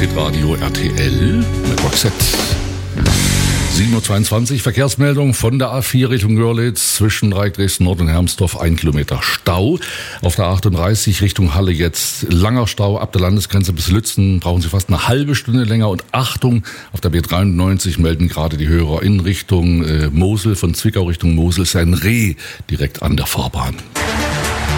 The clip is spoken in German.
Hitradio RTL mit Roxette. 7.22 Uhr, Verkehrsmeldung von der A4 Richtung Görlitz zwischen Dreieck Dresden-Nord und Hermsdorf, 1 Kilometer Stau. Auf der 38 Richtung Halle jetzt langer Stau ab der Landesgrenze bis Lützen, brauchen Sie fast eine halbe Stunde länger. Und Achtung, auf der B93 melden gerade die Hörer in Richtung Mosel, von Zwickau Richtung Mosel, ist ein Reh direkt an der Fahrbahn.